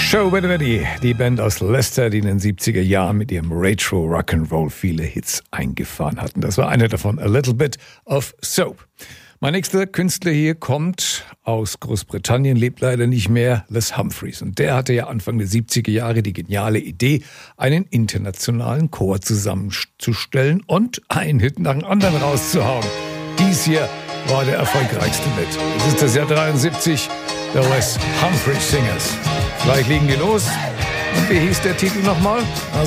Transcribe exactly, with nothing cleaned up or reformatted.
Show Ready Ready, die Band aus Leicester, die in den siebziger Jahren mit ihrem Retro Rock'n'Roll viele Hits eingefahren hatten. Das war einer davon, A Little Bit of Soap. Mein nächster Künstler hier kommt aus Großbritannien, lebt leider nicht mehr, Les Humphreys. Und der hatte ja Anfang der siebziger Jahre die geniale Idee, einen internationalen Chor zusammenzustellen und einen Hit nach dem anderen rauszuhauen. Dies hier war der erfolgreichste mit. Es ist das Jahr dreiundsiebzig, The Les Humphreys Singers. Gleich legen die los. Und wie hieß der Titel nochmal?